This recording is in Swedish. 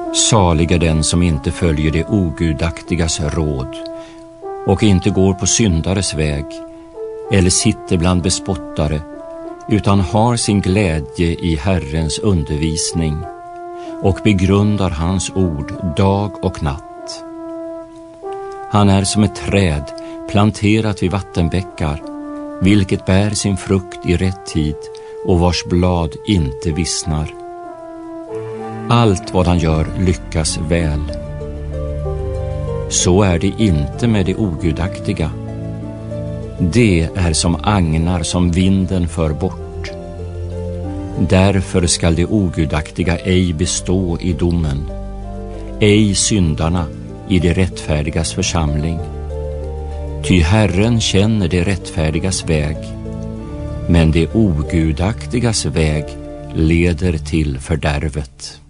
Salig är den som inte följer det ogudaktigas råd och inte går på syndares väg eller sitter bland bespottare, utan har sin glädje i Herrens undervisning och begrundar hans ord dag och natt. Han är som ett träd planterat vid vattenbäckar, vilket bär sin frukt i rätt tid och vars blad inte vissnar. Allt vad han gör lyckas väl. Så är det inte med det ogudaktiga. Det är som agnar som vinden för bort. Därför skall det ogudaktiga ej bestå i domen, ej syndarna i det rättfärdigas församling. Ty Herren känner det rättfärdigas väg, men det ogudaktigas väg leder till fördärvet.